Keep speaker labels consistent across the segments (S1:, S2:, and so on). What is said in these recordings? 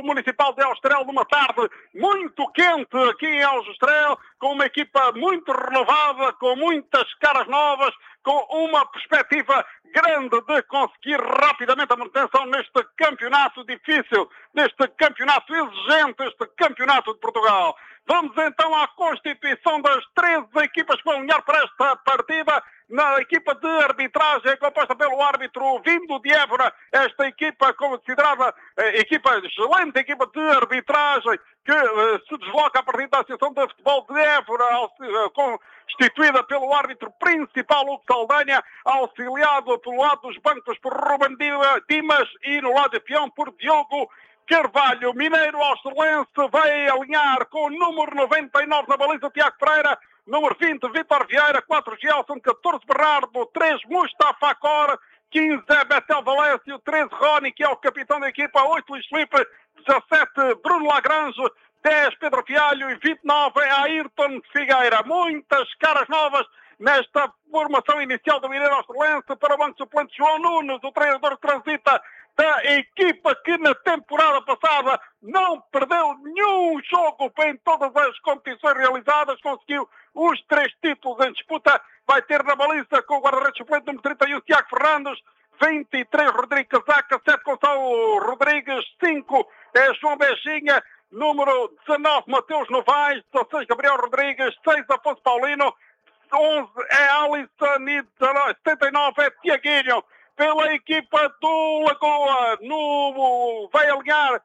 S1: do Municipal de Aljustrel, numa tarde muito quente aqui em Aljustrel, com uma equipa muito renovada, com muitas caras novas, com uma perspectiva grande de conseguir rapidamente a manutenção neste campeonato difícil, neste campeonato exigente, este campeonato de Portugal. Vamos então à constituição das 13 equipas que vão alinhar para esta partida. Na equipa de arbitragem, composta pelo árbitro vindo de Évora, esta equipa considerada excelente equipa de arbitragem, que se desloca a partir da Associação de Futebol de Évora, constituída pelo árbitro principal, Hugo Saldanha, auxiliado pelo lado dos bancos por Ruben Dimas e no lado de peão por Diogo Carvalho. Mineiro Aljustelense vai alinhar com o número 99 na baliza, Tiago Pereira, número 20, Vítor Vieira, 4, Gelson, 14, Bernardo, 3, Mustafa Cor, 15, Betel Valêncio, 13, Rony, que é o capitão da equipa, 8, Luís Filipe, 17, Bruno Lagrange, 10, Pedro Fialho e 29, Ayrton Figueira. Muitas caras novas nesta formação inicial do Mineiro Aljustelense. Para o banco suplente, João Nunes, o treinador que transita da equipa que na temporada passada não perdeu nenhum jogo em todas as competições realizadas, conseguiu os 3 títulos em disputa. Vai ter na baliza com o guarda-redes suplente número 31, Tiago Fernandes, 23, Rodrigo Casaca, 7, Gonçalo Rodrigues, 5, João Beijinha, número 19, Mateus Novaes, 16, Gabriel Rodrigues, 6, Afonso Paulino, 11 é Alisson e 79 é Tiaguinho. Pela equipa do Lagoa, vai alinhar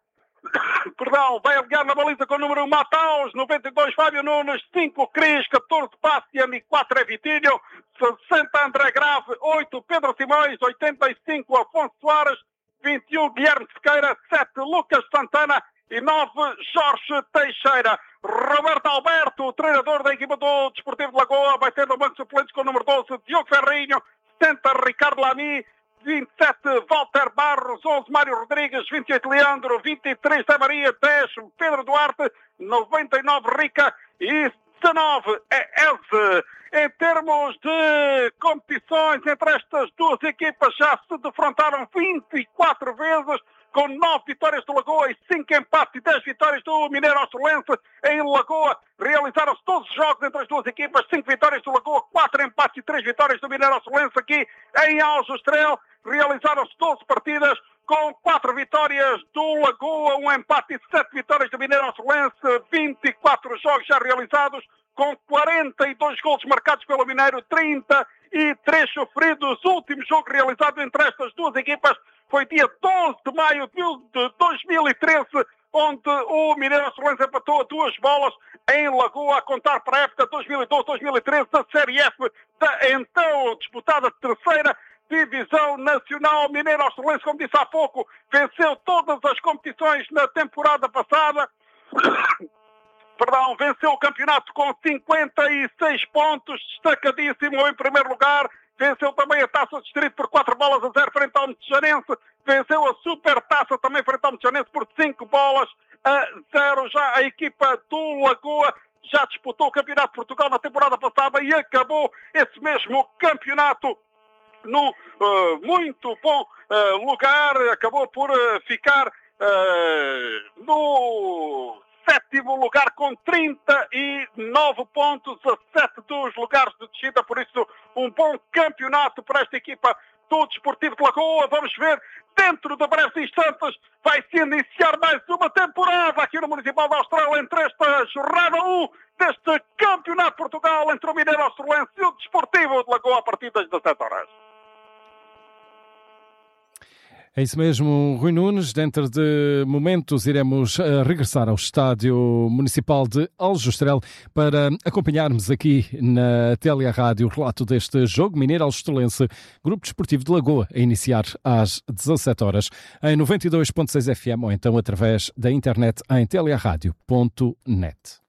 S1: na baliza com o número 1, Mataus, 92, Fábio Nunes, 5, Cris, 14, Bastian e 4 é Vitinho, 60, André Grave, 8, Pedro Simões, 85, Afonso Soares, 21, Guilherme Sequeira, 7, Lucas Santana e 9, Jorge Teixeira. Roberto Alberto, o treinador da equipa do Desportivo de Lagoa, vai ter no banco de suplentes com o número 12, Diogo Ferrinho, 70, Ricardo Lamy, 27, Walter Barros, 11, Mário Rodrigues, 28, Leandro, 23, Zé Maria, 10, Pedro Duarte, 99, Rica e 19 é Eze. Em termos de competições, entre estas duas equipas já se defrontaram 24 vezes, com 9 vitórias do Lagoa e 5 empates e 10 vitórias do Mineiro Aljustelense. Em Lagoa realizaram-se todos os jogos entre as duas equipas, 5 vitórias do Lagoa, 4 empates e 3 vitórias do Mineiro Aljustelense. Aqui em Aljustrel realizaram-se 12 partidas, com 4 vitórias do Lagoa, 1 empate e 7 vitórias do Mineiro Aljustelense, 24 jogos já realizados, com 42 golos marcados pelo Mineiro, 33 sofridos. O último jogo realizado entre estas duas equipas foi dia 12 de maio de 2013, onde o Mineiro Aljustelense empatou a 2 bolas em Lagoa, a contar para a época 2012-2013 da Série F, da então disputada 3ª Divisão Nacional. Mineiro Aljustelense, como disse há pouco, venceu todas as competições na temporada passada. Venceu o campeonato com 56 pontos, destacadíssimo em primeiro lugar. Venceu também a Taça do Distrito por 4-0 frente ao Metejanense. Venceu a Supertaça também frente ao Metejanense por 5-0. Já a equipa do Lagoa já disputou o Campeonato de Portugal na temporada passada e acabou esse mesmo campeonato no muito bom lugar. Acabou por ficar no 7º lugar com 39 pontos, a 7 dos lugares de descida. Por isso, um bom campeonato para esta equipa do Desportivo de Lagoa. Vamos ver, dentro de breves instantes, vai-se iniciar mais uma temporada aqui no Municipal de Aljustrel, entre esta jornada 1 deste Campeonato de Portugal, entre o Mineiro Aljustelense e o Desportivo de Lagoa, a partir das 17 horas.
S2: É isso mesmo, Rui Nunes. Dentro de momentos iremos regressar ao Estádio Municipal de Aljustrel para acompanharmos aqui na Télia Rádio o relato deste jogo Mineiro Aljustelense, Grupo Desportivo de Lagoa, a iniciar às 17 horas em 92.6 FM ou então através da internet em teliaradio.net.